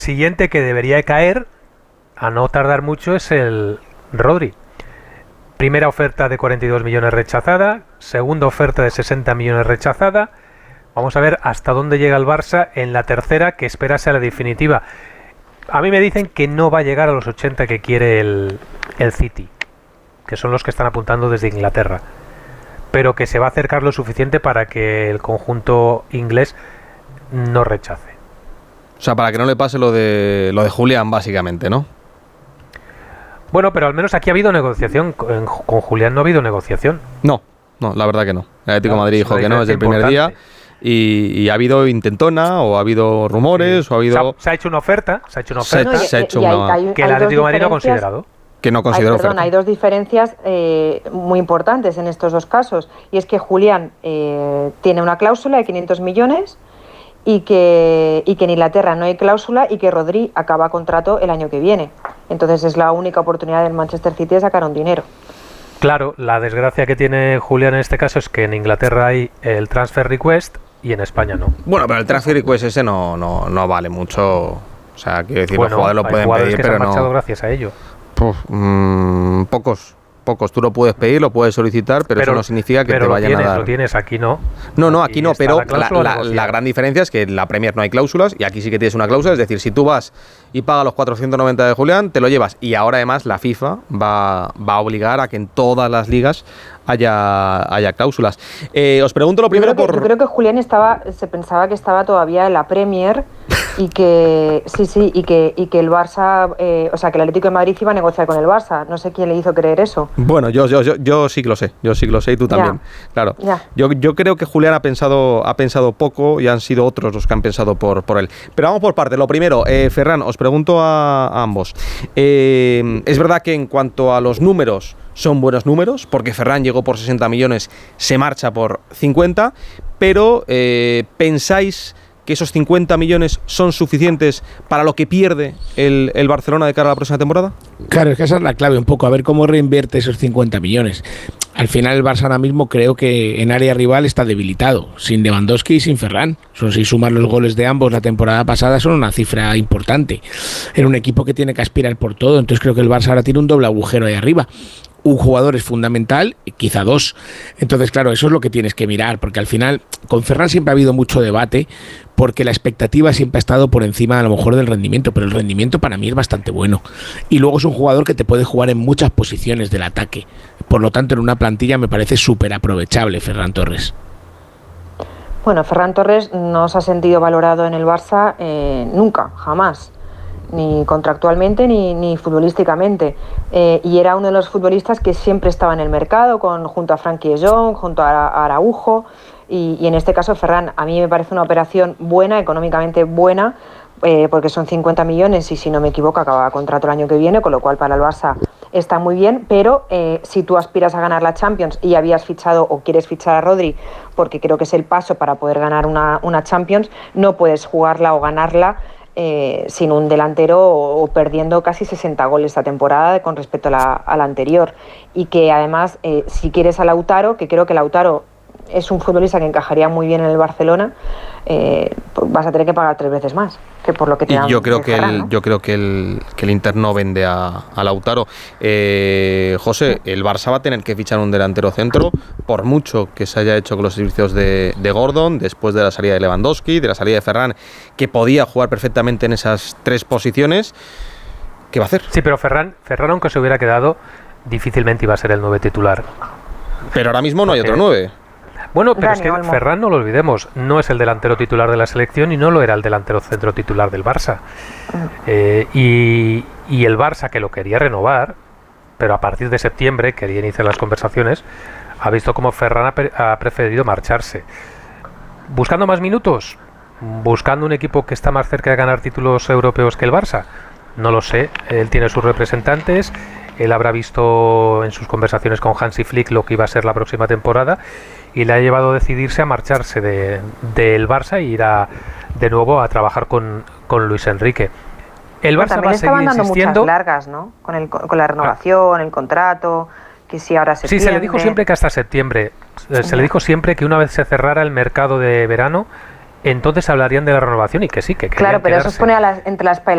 siguiente que debería de caer, a no tardar mucho, es el Rodri. Primera oferta de 42 millones rechazada, segunda oferta de 60 millones rechazada. Vamos a ver hasta dónde llega el Barça en la tercera, que espera sea la definitiva. A mí me dicen que no va a llegar a los 80 que quiere el City, que son los que están apuntando desde Inglaterra, pero que se va a acercar lo suficiente para que el conjunto inglés no rechace. O sea, para que no le pase lo de Julián, básicamente, ¿no? Bueno, pero al menos aquí ha habido negociación. Con Julián no ha habido negociación. No, la verdad que no. El Atlético de Madrid dijo que no desde el primer día. Y ha habido intentona, o ha habido rumores, o ha habido... Se ha hecho una oferta. Se ha hecho una... que el Atlético de Madrid no ha considerado. Que no consideró oferta. Hay dos diferencias muy importantes en estos dos casos. Y es que Julián tiene una cláusula de 500 millones... Y que en Inglaterra no hay cláusula y que Rodri acaba contrato el año que viene. Entonces es la única oportunidad del Manchester City de sacar un dinero. Claro, la desgracia que tiene Julián en este caso es que en Inglaterra hay el transfer request y en España no. Bueno, pero el transfer request ese no vale mucho. O sea, quiero decir, los jugadores lo pueden pedir, que pero se han marchado no. Gracias a ello. Pocos. Tú lo puedes pedir, lo puedes solicitar, pero eso no significa que te vayan a dar. Lo tienes, aquí no. No, aquí no, pero la gran diferencia es que en la Premier no hay cláusulas y aquí sí que tienes una cláusula. Es decir, si tú vas y pagas los 490 de Julián, te lo llevas. Y ahora además la FIFA va a obligar a que en todas las ligas haya cláusulas. Os pregunto lo primero Yo creo que Julián se pensaba que estaba todavía en la Premier y que y que el Barça, o sea, que el Atlético de Madrid iba a negociar con el Barça. No sé quién le hizo creer eso. Bueno, yo sí que lo sé, y tú también. Claro. Ya. Yo creo que Julián ha pensado poco y han sido otros los que han pensado por él. Pero vamos por partes. Lo primero, Ferran, os pregunto a ambos. Es verdad que en cuanto a los números son buenos números, porque Ferran llegó por 60 millones, se marcha por 50, pero ¿pensáis que esos 50 millones son suficientes para lo que pierde el Barcelona de cara a la próxima temporada? Claro, es que esa es la clave un poco, a ver cómo reinvierte esos 50 millones. Al final el Barça ahora mismo creo que en área rival está debilitado, sin Lewandowski y sin Ferran. Si sumas los goles de ambos la temporada pasada son una cifra importante. Era un equipo que tiene que aspirar por todo, entonces creo que el Barça ahora tiene un doble agujero ahí arriba. Un jugador es fundamental, quizá dos. Entonces, claro, eso es lo que tienes que mirar, porque al final con Ferran siempre ha habido mucho debate, porque la expectativa siempre ha estado por encima a lo mejor del rendimiento, pero el rendimiento para mí es bastante bueno. Y luego es un jugador que te puede jugar en muchas posiciones del ataque. Por lo tanto, en una plantilla me parece súper aprovechable Ferran Torres. Bueno, Ferran Torres no se ha sentido valorado en el Barça nunca, jamás. Ni contractualmente ni futbolísticamente, y era uno de los futbolistas que siempre estaba en el mercado junto a Frenkie de Jong, junto a Araujo, y en este caso Ferran a mí me parece una operación buena, económicamente buena, porque son 50 millones y si no me equivoco acaba contrato el año que viene, con lo cual para el Barça está muy bien, pero si tú aspiras a ganar la Champions y habías fichado o quieres fichar a Rodri, porque creo que es el paso para poder ganar una Champions, no puedes jugarla o ganarla sin un delantero o perdiendo casi 60 goles esta temporada con respecto a la anterior. Y que además, si quieres a Lautaro, que creo que Lautaro es un futbolista que encajaría muy bien en el Barcelona, vas a tener que pagar 3 veces más que por lo que te dan. Yo creo que el Inter no vende a Lautaro. José, el Barça va a tener que fichar un delantero centro, por mucho que se haya hecho con los servicios de Gordon, después de la salida de Lewandowski, de la salida de Ferran, que podía jugar perfectamente en esas 3 posiciones. ¿Qué va a hacer? Sí, pero Ferran, aunque se hubiera quedado, difícilmente iba a ser el 9 titular. Pero ahora mismo no hay otro 9. Bueno, pero es que Ferran, no lo olvidemos, no es el delantero titular de la selección y no lo era el delantero centro titular del Barça. Y el Barça, que lo quería renovar, pero a partir de septiembre quería iniciar las conversaciones, ha visto cómo Ferran ha preferido marcharse. ¿Buscando más minutos? ¿Buscando un equipo que está más cerca de ganar títulos europeos que el Barça? No lo sé, él tiene sus representantes, él habrá visto en sus conversaciones con Hansi Flick lo que iba a ser la próxima temporada y le ha llevado a decidirse a marcharse del Barça e ir de nuevo a trabajar con Luis Enrique. El Barça va a seguir insistiendo. Muchas largas, ¿no? Con la renovación, el contrato, que si ahora septiembre. Sí, se le dijo siempre que hasta septiembre. Se le dijo siempre que una vez se cerrara el mercado de verano, entonces hablarían de la renovación y que sí, que claro, pero quedarse. Eso os pone entre la espalda